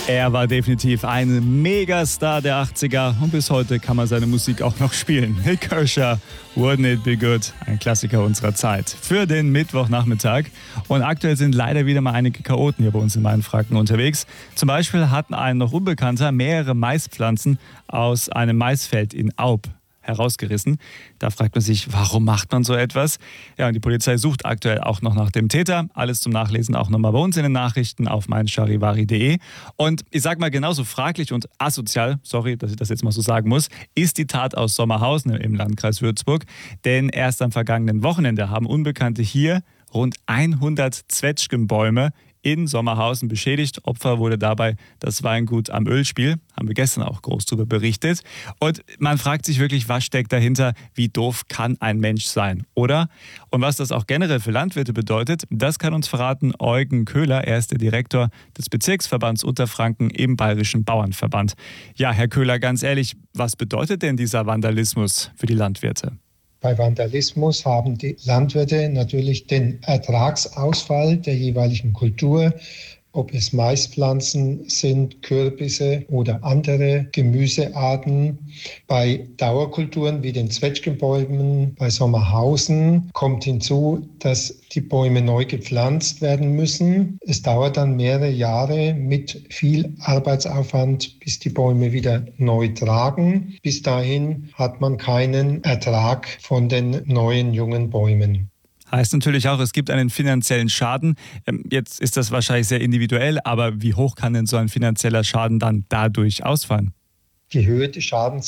Er war definitiv ein Megastar der 80er und bis heute kann man seine Musik auch noch spielen. Nik Kershaw, Wouldn't It Be Good, ein Klassiker unserer Zeit. Für den Mittwochnachmittag. Und aktuell sind leider wieder mal einige Chaoten hier bei uns in Mainfranken unterwegs. Zum Beispiel hatten ein noch Unbekannter mehrere Maispflanzen aus einem Maisfeld in Aub herausgerissen. Da fragt man sich, warum macht man so etwas? Ja, und die Polizei sucht aktuell auch noch nach dem Täter. Alles zum Nachlesen auch nochmal bei uns in den Nachrichten auf meincharivari.de. Und ich sag mal, genauso fraglich und asozial, sorry, dass ich das jetzt mal so sagen muss, ist die Tat aus Sommerhausen im Landkreis Würzburg. Denn erst am vergangenen Wochenende haben Unbekannte hier rund 100 Zwetschgenbäume in Sommerhausen beschädigt. Opfer wurde dabei das Weingut am Ölspiel. Haben wir gestern auch groß darüber berichtet. Und man fragt sich wirklich, was steckt dahinter? Wie doof kann ein Mensch sein, oder? Und was das auch generell für Landwirte bedeutet, das kann uns verraten Eugen Köhler. Er ist der Direktor des Bezirksverbands Unterfranken im Bayerischen Bauernverband. Ja, Herr Köhler, ganz ehrlich, was bedeutet denn dieser Vandalismus für die Landwirte? Bei Vandalismus haben die Landwirte natürlich den Ertragsausfall der jeweiligen Kultur, ob es Maispflanzen sind, Kürbisse oder andere Gemüsearten. Bei Dauerkulturen wie den Zwetschgenbäumen bei Sommerhausen kommt hinzu, dass die Bäume neu gepflanzt werden müssen. Es dauert dann mehrere Jahre mit viel Arbeitsaufwand, bis die Bäume wieder neu tragen. Bis dahin hat man keinen Ertrag von den neuen jungen Bäumen. Heißt natürlich auch, es gibt einen finanziellen Schaden. Jetzt ist das wahrscheinlich sehr individuell, aber wie hoch kann denn so ein finanzieller Schaden dann dadurch ausfallen? Die Höhe des Schadens